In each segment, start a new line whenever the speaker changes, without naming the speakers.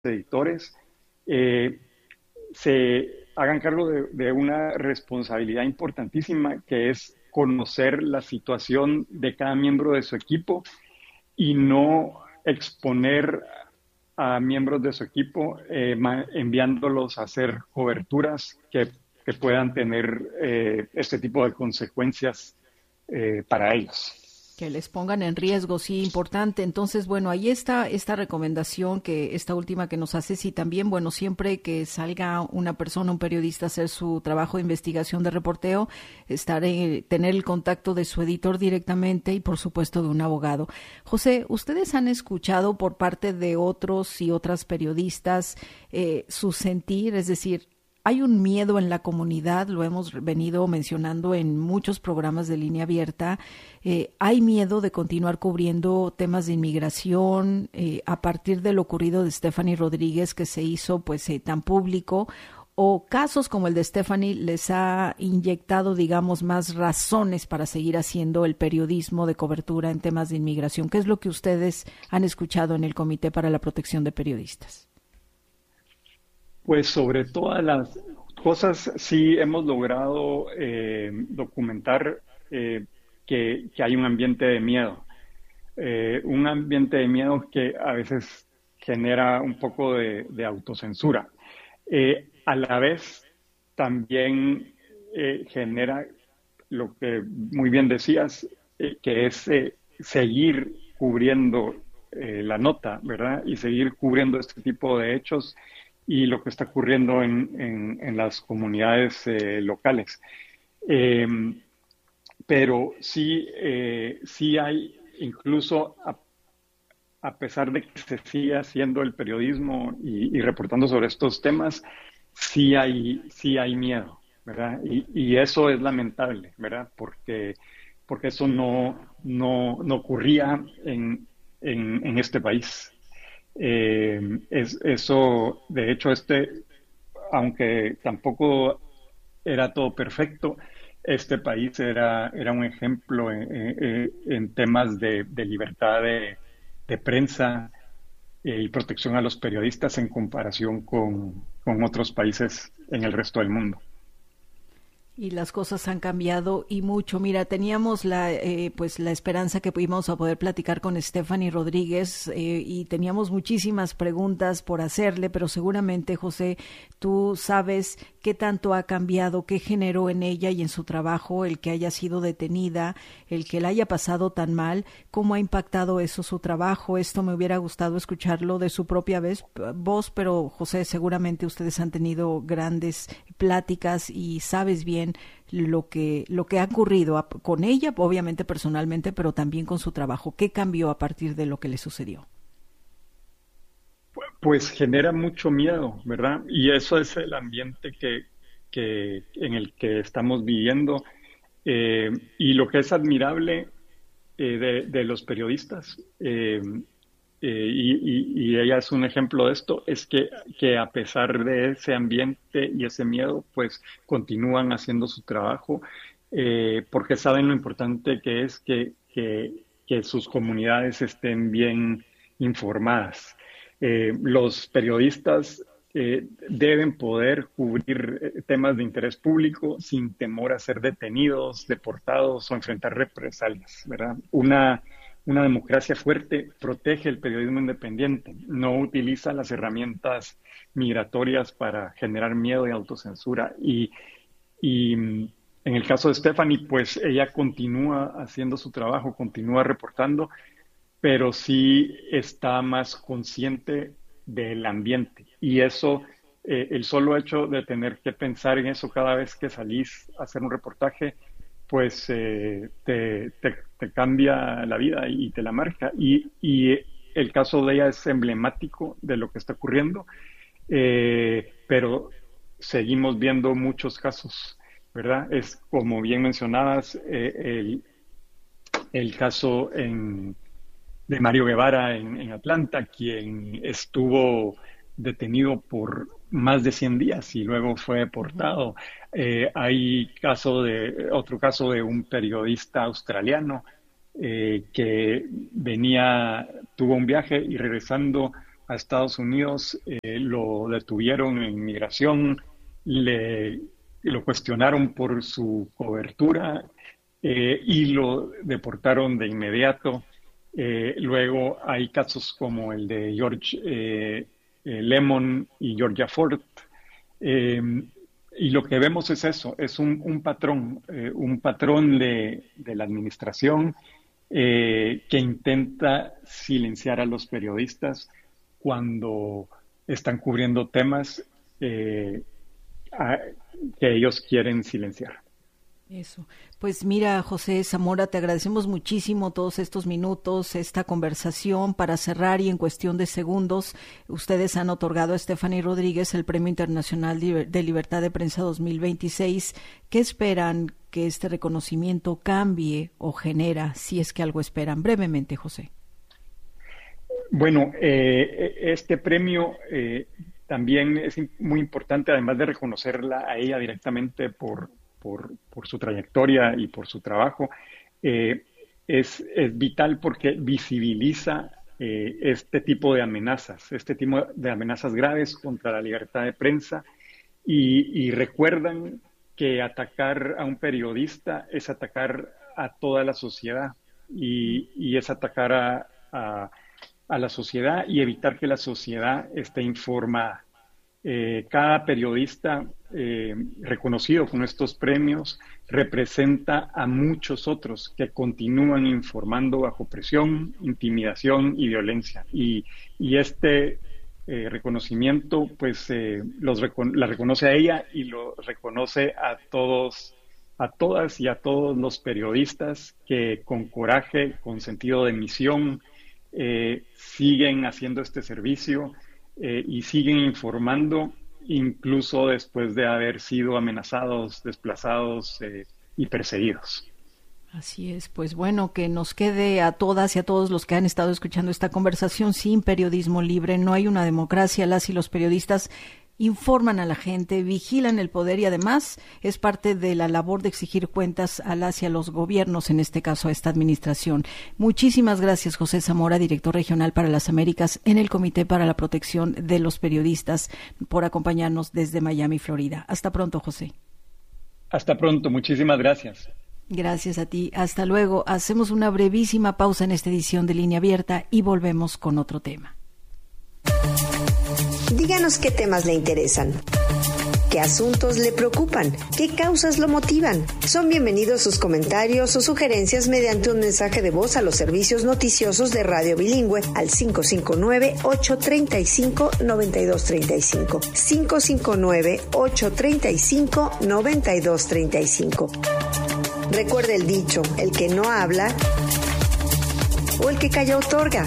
editores, eh, se hagan cargo de una responsabilidad importantísima que es conocer la situación de cada miembro de su equipo y no exponer a miembros de su equipo enviándolos a hacer coberturas que puedan tener este tipo de consecuencias para ellos.
Que les pongan en riesgo, sí, importante. Entonces, bueno, ahí está esta recomendación, que esta última que nos haces, y también, bueno, siempre que salga una persona, un periodista, a hacer su trabajo de investigación, de reporteo, tener el contacto de su editor directamente y, por supuesto, de un abogado. José, ¿ustedes han escuchado por parte de otros y otras periodistas su sentir? Es decir, hay un miedo en la comunidad, lo hemos venido mencionando en muchos programas de Línea Abierta. Hay miedo de continuar cubriendo temas de inmigración a partir de lo ocurrido de Stephanie Rodríguez, que se hizo pues tan público, o casos como el de Stephanie les ha inyectado, digamos, más razones para seguir haciendo el periodismo de cobertura en temas de inmigración. ¿Qué es lo que ustedes han escuchado en el Comité para la Protección de Periodistas?
Pues sobre todas las cosas sí hemos logrado documentar que hay un ambiente de miedo. Un ambiente de miedo que a veces genera un poco de autocensura. A la vez también genera lo que muy bien decías, que es seguir cubriendo la nota, ¿verdad? Y seguir cubriendo este tipo de hechos y lo que está ocurriendo en las comunidades locales. Eh, pero sí, sí hay, incluso a pesar de que se sigue haciendo el periodismo y reportando sobre estos temas, sí hay miedo, ¿verdad? Y eso es lamentable, ¿verdad? Porque eso no ocurría en este país. Eso, de hecho, aunque tampoco era todo perfecto, este país era un ejemplo en temas de libertad de prensa y protección a los periodistas en comparación con otros países en el resto del mundo.
Y las cosas han cambiado y mucho. Mira, teníamos pues la esperanza que íbamos a poder platicar con Stephanie Rodríguez y teníamos muchísimas preguntas por hacerle, pero seguramente, José, tú sabes qué tanto ha cambiado, qué generó en ella y en su trabajo el que haya sido detenida, el que la haya pasado tan mal, cómo ha impactado eso su trabajo. Esto me hubiera gustado escucharlo de su propia voz, pero José, seguramente ustedes han tenido grandes pláticas y sabes bien lo que ha ocurrido con ella, obviamente personalmente, pero también con su trabajo. ¿Qué cambió a partir de lo que le sucedió?
Pues genera mucho miedo, ¿verdad? Y eso es el ambiente en el que estamos viviendo. Y lo que es admirable de los periodistas, y ella es un ejemplo de esto, es que a pesar de ese ambiente y ese miedo, pues continúan haciendo su trabajo, porque saben lo importante que es que sus comunidades estén bien informadas. Los periodistas deben poder cubrir temas de interés público sin temor a ser detenidos, deportados o enfrentar represalias, ¿verdad? Una democracia fuerte protege el periodismo independiente, no utiliza las herramientas migratorias para generar miedo y autocensura. En el caso de Stephanie, pues ella continúa haciendo su trabajo, continúa reportando, pero sí está más consciente del ambiente. Y eso, el solo hecho de tener que pensar en eso cada vez que salís a hacer un reportaje, pues te cambia la vida y te la marca. Y el caso de ella es emblemático de lo que está ocurriendo, pero seguimos viendo muchos casos, ¿verdad? Es como bien mencionabas, el caso de Mario Guevara en Atlanta, quien estuvo detenido por más de 100 días y luego fue
Uh-huh.
deportado. Hay otro caso de un periodista australiano que tuvo un viaje y regresando a Estados Unidos, lo detuvieron en migración, lo cuestionaron por su cobertura y lo deportaron de inmediato. Luego hay casos como el de George Lemon y Georgia Ford. Y lo que vemos es eso, es un patrón de la administración que intenta silenciar a los periodistas cuando están cubriendo temas que ellos quieren silenciar.
Eso. Pues mira, José Zamora, te agradecemos muchísimo todos estos minutos, esta conversación. Para cerrar y en cuestión de segundos, ustedes han otorgado a Stephanie Rodríguez el Premio Internacional de Libertad de Prensa 2026. ¿Qué esperan que este reconocimiento cambie o genera, si es que algo esperan? Brevemente, José.
Bueno, este premio también es muy importante, además de reconocerla a ella directamente por su trayectoria y por su trabajo, es vital porque visibiliza este tipo de amenazas graves contra la libertad de prensa y recuerdan que atacar a un periodista es atacar a toda la sociedad y es atacar a la sociedad y evitar que la sociedad esté informada. Cada periodista reconocido con estos premios representa a muchos otros que continúan informando bajo presión, intimidación y violencia. Y este reconocimiento, pues, la reconoce a ella y lo reconoce a todos, a todas y a todos los periodistas que con coraje, con sentido de misión, siguen haciendo este servicio y siguen informando incluso después de haber sido amenazados, desplazados y perseguidos.
Así es, pues bueno, que nos quede a todas y a todos los que han estado escuchando esta conversación: sin periodismo libre no hay una democracia. Las y los periodistas informan a la gente, vigilan el poder y además es parte de la labor de exigir cuentas a las y a los gobiernos, en este caso a esta administración. Muchísimas gracias, José Zamora, director regional para las Américas en el Comité para la Protección de los Periodistas, por acompañarnos desde Miami, Florida. Hasta pronto, José.
Hasta pronto, muchísimas gracias.
Gracias a ti. Hasta luego. Hacemos una brevísima pausa en esta edición de Línea Abierta y volvemos con otro tema.
Díganos qué temas le interesan, qué asuntos le preocupan, qué causas lo motivan. Son bienvenidos sus comentarios o sugerencias mediante un mensaje de voz a los servicios noticiosos de Radio Bilingüe al 559-835-9235. 559-835-9235. Recuerde el dicho: el que no habla o el que calla otorga.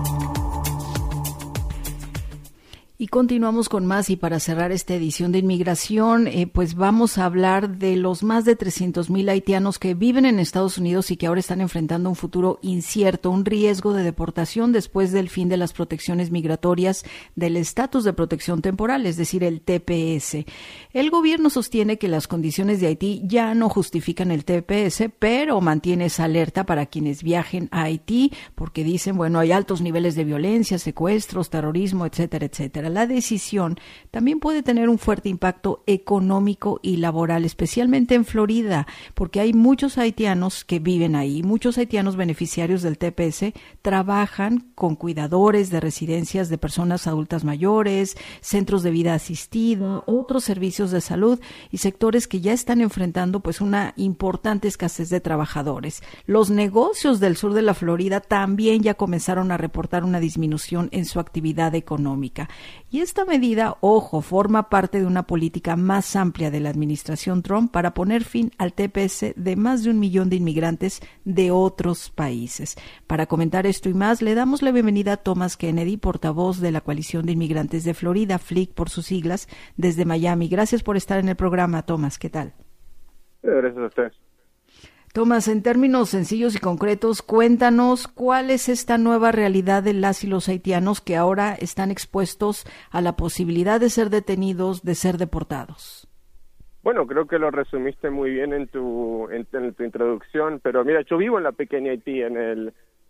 Y continuamos con más, y para cerrar esta edición de Inmigración, pues vamos a hablar de los más de 300,000 haitianos que viven en Estados Unidos y que ahora están enfrentando un futuro incierto, un riesgo de deportación después del fin de las protecciones migratorias del estatus de protección temporal, es decir, el TPS. El gobierno sostiene que las condiciones de Haití ya no justifican el TPS, pero mantiene esa alerta para quienes viajen a Haití, porque dicen, bueno, hay altos niveles de violencia, secuestros, terrorismo, etcétera, etcétera. La decisión también puede tener un fuerte impacto económico y laboral, especialmente en Florida, porque hay muchos haitianos que viven ahí. Muchos haitianos beneficiarios del TPS trabajan con cuidadores de residencias de personas adultas mayores, centros de vida asistida, otros servicios de salud y sectores que ya están enfrentando pues una importante escasez de trabajadores. Los negocios del sur de la Florida también ya comenzaron a reportar una disminución en su actividad económica. Y esta medida, ojo, forma parte de una política más amplia de la administración Trump para poner fin al TPS de más de 1 millón de inmigrantes de otros países. Para comentar esto y más, le damos la bienvenida a Thomas Kennedy, portavoz de la Coalición de Inmigrantes de Florida, FLIC por sus siglas, desde Miami. Gracias por estar en el programa, Thomas. ¿Qué tal?
Gracias a usted.
Tomás, en términos sencillos y concretos, cuéntanos cuál es esta nueva realidad de las y los haitianos que ahora están expuestos a la posibilidad de ser detenidos, de ser deportados.
Bueno, creo que lo resumiste muy bien en tu introducción, pero mira, yo vivo en la pequeña Haití,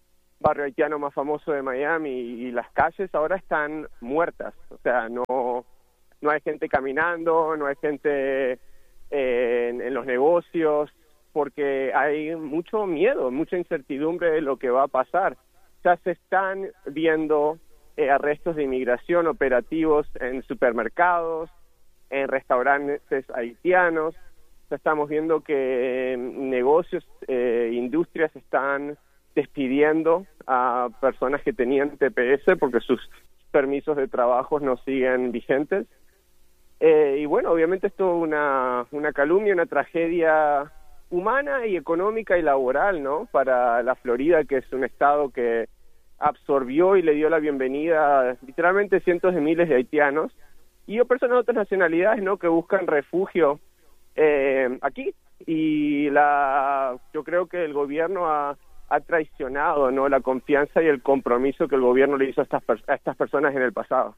barrio haitiano más famoso de Miami, y las calles ahora están muertas. O sea, no hay gente caminando, no hay gente en los negocios, porque hay mucho miedo, mucha incertidumbre de lo que va a pasar. Ya se están viendo arrestos de inmigración operativos en supermercados, en restaurantes haitianos. Ya estamos viendo que negocios, industrias están despidiendo a personas que tenían TPS porque sus permisos de trabajo no siguen vigentes. Y bueno, obviamente esto es una calumnia, una tragedia humana y económica y laboral, ¿no? Para la Florida, que es un estado que absorbió y le dio la bienvenida a literalmente cientos de miles de haitianos y a personas de otras nacionalidades, ¿no? Que buscan refugio aquí. Y yo creo que el gobierno ha traicionado, ¿no?, la confianza y el compromiso que el gobierno le hizo a estas personas en el pasado.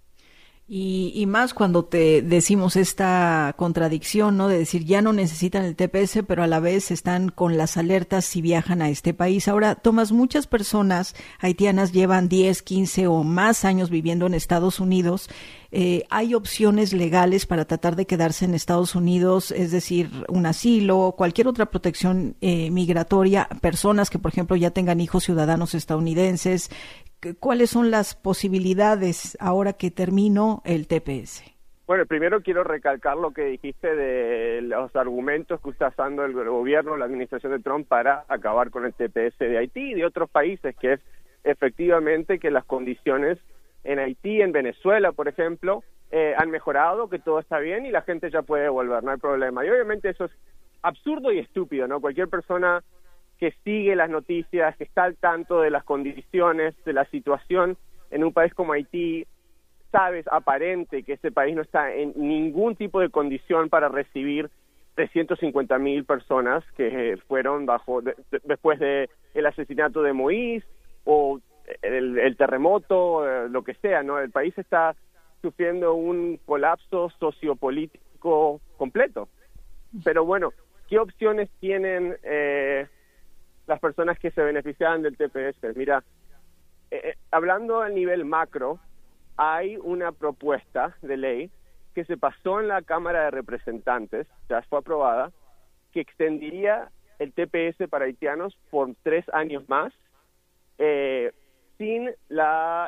Y más cuando te decimos esta contradicción, ¿no? De decir, ya no necesitan el TPS, pero a la vez están con las alertas si viajan a este país. Ahora, Tomás, muchas personas haitianas llevan 10, 15 o más años viviendo en Estados Unidos. ¿Hay opciones legales para tratar de quedarse en Estados Unidos? Es decir, un asilo, cualquier otra protección migratoria, personas que, por ejemplo, ya tengan hijos ciudadanos estadounidenses. ¿Cuáles son las posibilidades ahora que terminó el TPS?
Bueno, primero quiero recalcar lo que dijiste de los argumentos que está usando el gobierno, la administración de Trump para acabar con el TPS de Haití y de otros países, que es efectivamente que las condiciones en Haití, en Venezuela, por ejemplo, han mejorado, que todo está bien y la gente ya puede volver, no hay problema. Y obviamente eso es absurdo y estúpido, ¿no? Cualquier persona que sigue las noticias, que está al tanto de las condiciones, de la situación en un país como Haití, sabes, aparente que ese país no está en ningún tipo de condición para recibir 350,000 personas que fueron después de el asesinato de Moïse o el terremoto, lo que sea, ¿no? El país está sufriendo un colapso sociopolítico completo. Pero bueno, ¿qué opciones tienen las personas que se beneficiaban del TPS? Mira, hablando a nivel macro, hay una propuesta de ley que se pasó en la Cámara de Representantes, ya fue aprobada, que extendería el TPS para haitianos por 3 años más, sin la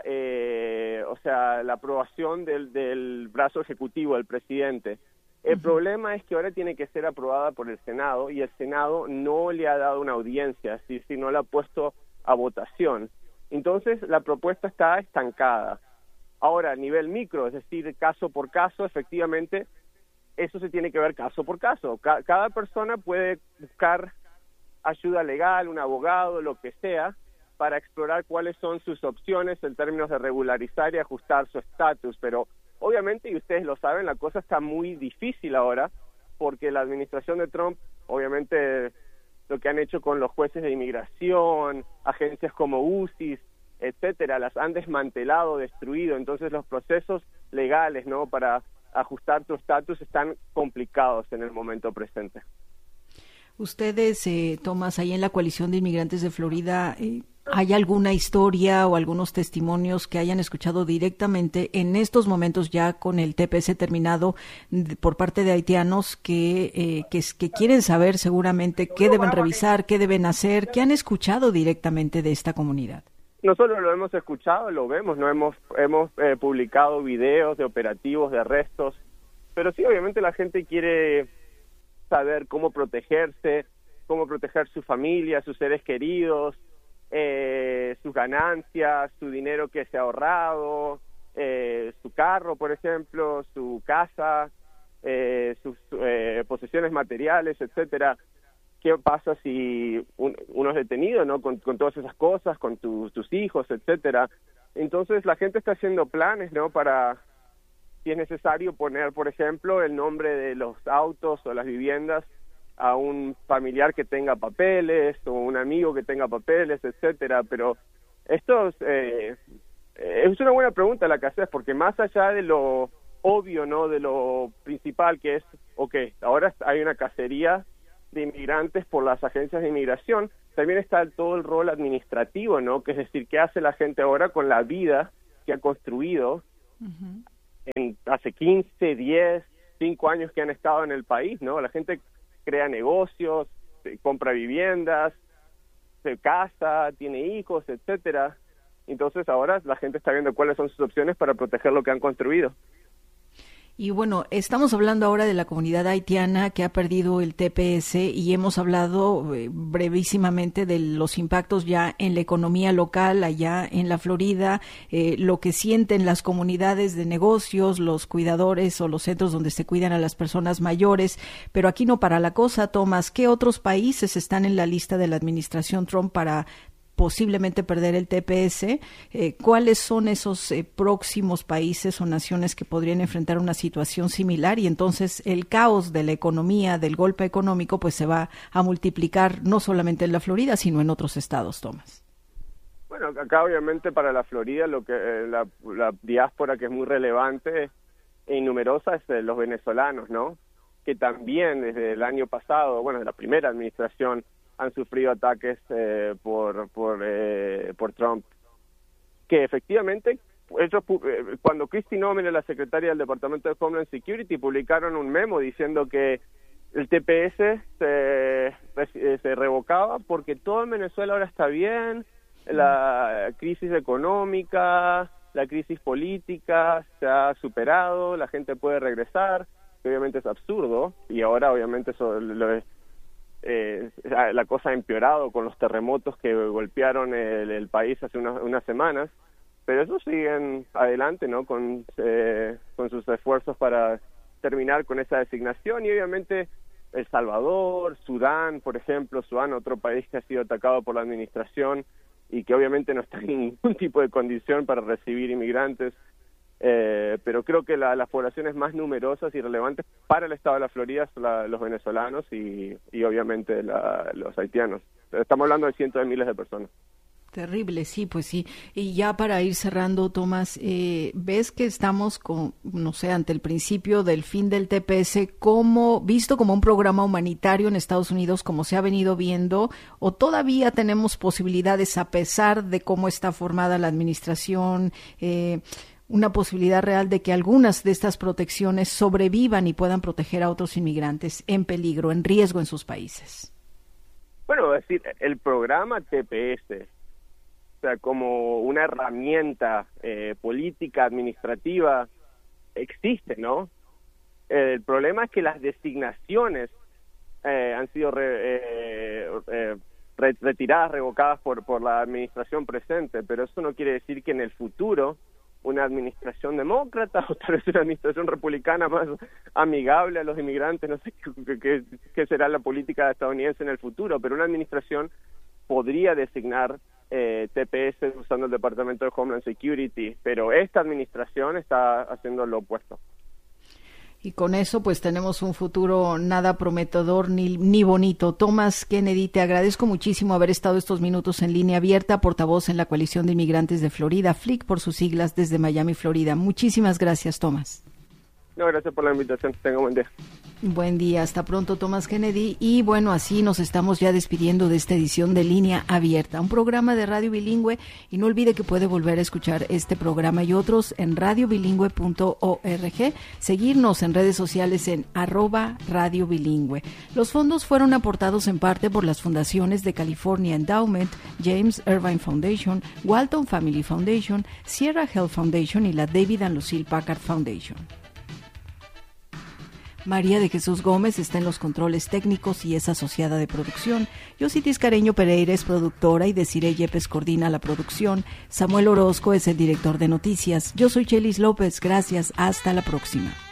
aprobación del brazo ejecutivo, del presidente. El problema es que ahora tiene que ser aprobada por el Senado y el Senado no le ha dado una audiencia, es decir, no la ha puesto a votación. Entonces, la propuesta está estancada. Ahora, a nivel micro, es decir, caso por caso, efectivamente, eso se tiene que ver caso por caso. Cada persona puede buscar ayuda legal, un abogado, lo que sea, para explorar cuáles son sus opciones en términos de regularizar y ajustar su estatus, pero obviamente, y ustedes lo saben, la cosa está muy difícil ahora, porque la administración de Trump, obviamente, lo que han hecho con los jueces de inmigración, agencias como UCIS, etcétera, las han desmantelado, destruido. Entonces los procesos legales, ¿no?, para ajustar tu estatus están complicados en el momento presente.
Ustedes, Tomás, ahí en la Coalición de Inmigrantes de Florida, ¿hay alguna historia o algunos testimonios que hayan escuchado directamente en estos momentos ya con el TPS terminado por parte de haitianos que quieren saber seguramente qué deben revisar, qué deben hacer, qué han escuchado directamente de esta comunidad?
Nosotros lo hemos escuchado, lo vemos, no hemos publicado videos de operativos, de arrestos, pero sí, obviamente la gente quiere saber cómo protegerse, cómo proteger su familia, sus seres queridos, sus ganancias, su dinero que se ha ahorrado, su carro, por ejemplo, su casa, sus posesiones materiales, etcétera. ¿Qué pasa si uno es detenido, ¿no?, con todas esas cosas, con tus hijos, etcétera? Entonces la gente está haciendo planes, ¿no?, para, si es necesario, poner, por ejemplo, el nombre de los autos o las viviendas a un familiar que tenga papeles o un amigo que tenga papeles, etcétera. Pero esto es una buena pregunta la que haces, porque más allá de lo obvio, ¿no?, de lo principal que es, ahora hay una cacería de inmigrantes por las agencias de inmigración, también está todo el rol administrativo, ¿no? Que es decir, ¿qué hace la gente ahora con la vida que ha construido hace 15, 10, 5 años que han estado en el país, ¿no? La gente crea negocios, compra viviendas, se casa, tiene hijos, etcétera. Entonces ahora la gente está viendo cuáles son sus opciones para proteger lo que han construido.
Y bueno, estamos hablando ahora de la comunidad haitiana que ha perdido el TPS y hemos hablado brevísimamente de los impactos ya en la economía local allá en la Florida, lo que sienten las comunidades de negocios, los cuidadores o los centros donde se cuidan a las personas mayores. Pero aquí no para la cosa, Tomás. ¿Qué otros países están en la lista de la administración Trump para posiblemente perder el TPS? ¿Cuáles son esos próximos países o naciones que podrían enfrentar una situación similar? Y entonces el caos de la economía, del golpe económico, pues se va a multiplicar no solamente en la Florida, sino en otros estados, Tomás.
Bueno, acá obviamente para la Florida lo que la diáspora que es muy relevante e numerosa es los venezolanos, ¿no? Que también desde el año pasado, bueno, de la primera administración, han sufrido ataques por Trump, que efectivamente ellos, cuando Kristi Noem, la secretaria del Departamento de Homeland Security, publicaron un memo diciendo que el TPS se revocaba porque todo en Venezuela ahora está bien, la crisis económica, la crisis política se ha superado, la gente puede regresar, que obviamente es absurdo, y ahora obviamente eso la cosa ha empeorado con los terremotos que golpearon el país hace unas semanas, pero eso siguen adelante, ¿no? Con sus esfuerzos para terminar con esa designación, y obviamente El Salvador, Sudán, por ejemplo, Sudán, otro país que ha sido atacado por la administración y que obviamente no está en ningún tipo de condición para recibir inmigrantes, pero creo que las poblaciones más numerosas y relevantes para el estado de la Florida son los venezolanos y obviamente los haitianos. Estamos hablando de cientos de miles de personas.
Terrible, sí, pues sí. Y ya para ir cerrando, Tomás, ¿ves que estamos ante el principio del fin del TPS, visto como un programa humanitario en Estados Unidos, como se ha venido viendo, o todavía tenemos posibilidades, a pesar de cómo está formada la administración, una posibilidad real de que algunas de estas protecciones sobrevivan y puedan proteger a otros inmigrantes en peligro, en riesgo en sus países?
Bueno, es decir, el programa TPS, o sea, como una herramienta política, administrativa, existe, ¿no? El problema es que las designaciones han sido retiradas, revocadas por la administración presente, pero eso no quiere decir que en el futuro una administración demócrata o tal vez una administración republicana más amigable a los inmigrantes, no sé qué será la política estadounidense en el futuro, pero una administración podría designar TPS usando el Departamento de Homeland Security, pero esta administración está haciendo lo opuesto.
Y con eso pues tenemos un futuro nada prometedor ni bonito. Tomás Kennedy, te agradezco muchísimo haber estado estos minutos en Línea Abierta, portavoz en la Coalición de Inmigrantes de Florida, FLIC por sus siglas, desde Miami, Florida. Muchísimas gracias, Tomás.
No, gracias por la invitación. Tenga buen día.
Buen día, hasta pronto, Tomás Kennedy. Y bueno, así nos estamos ya despidiendo de esta edición de Línea Abierta, un programa de radio bilingüe, y no olvide que puede volver a escuchar este programa y otros en radiobilingüe.org, seguirnos en redes sociales en @radiobilingüe. Los fondos fueron aportados en parte por las fundaciones de California Endowment, James Irvine Foundation, Walton Family Foundation, Sierra Health Foundation y la David and Lucille Packard Foundation. María de Jesús Gómez está en los controles técnicos y es asociada de producción. Yositis Careño Pereira es productora y Desiree Yepes coordina la producción. Samuel Orozco es el director de noticias. Yo soy Chelis López. Gracias. Hasta la próxima.